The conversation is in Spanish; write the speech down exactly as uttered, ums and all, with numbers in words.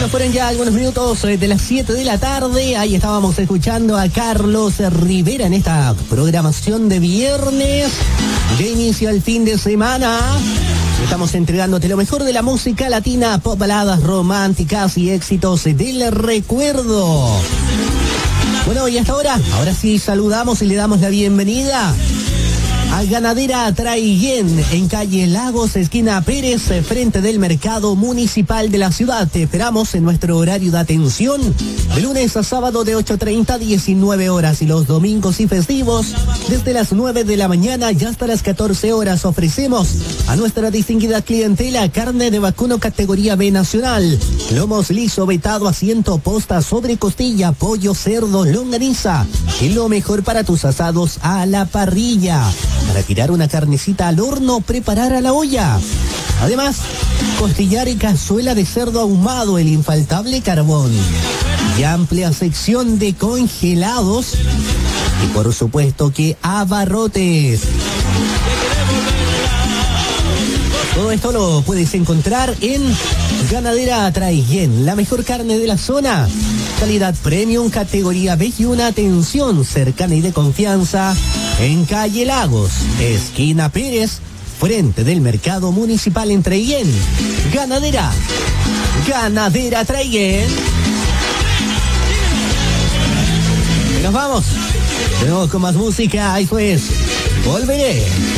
fueron ya algunos minutos de las siete de la tarde. Ahí estábamos escuchando a Carlos Rivera en esta programación de viernes. Ya inicia el fin de semana. Estamos entregándote lo mejor de la música latina, pop, baladas románticas y éxitos del recuerdo. Bueno, y hasta ahora, ahora sí saludamos y le damos la bienvenida a Ganadera Traiguén, en calle Lagos, esquina Pérez, frente del Mercado Municipal de la ciudad. Te esperamos en nuestro horario de atención de lunes a sábado de ocho treinta a diecinueve horas y los domingos y festivos desde las nueve de la mañana y hasta las catorce horas. Ofrecemos a nuestra distinguida clientela carne de vacuno categoría B nacional, lomos liso, vetado, asiento, posta, sobre costilla, pollo, cerdo, longaniza y lo mejor para tus asados a la parrilla. Para tirar una carnecita al horno, preparar a la olla. Además, costillar y cazuela de cerdo ahumado, el infaltable carbón. Y amplia sección de congelados. Y por supuesto que abarrotes. Todo esto lo puedes encontrar en Ganadera Traiguén, la mejor carne de la zona. Calidad premium, categoría B y una atención cercana y de confianza en calle Lagos, esquina Pérez, frente del Mercado Municipal en Traiguén. Ganadera, Ganadera Traiguén. Y nos vamos. De nuevo con más música, ahí pues, volveré.